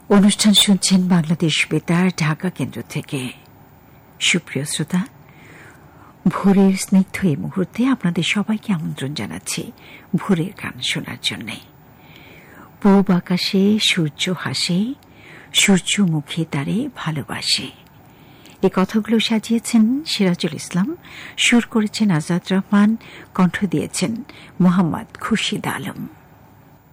অনুষ্ঠান শুনছেন বাংলাদেশ বেতার ঢাকা কেন্দ্র থেকে। সুপ্রিয় শ্রোতা, ভোরের স্নিগ্ধ এই মুহূর্তে আপনাদের সবাইকে আমন্ত্রণ জানাচ্ছি ভোরের গান শোনার জন্য। পূব আকাশে সূর্য হাসে, সূর্যমুখী তারে ভালোবাসে। এই কথাগুলো সাজিয়েছেন সিরাজুল ইসলাম, সুর করেছেন আজাদ রহমান, কণ্ঠ দিয়েছেন মোহাম্মদ খুরশিদ আলম।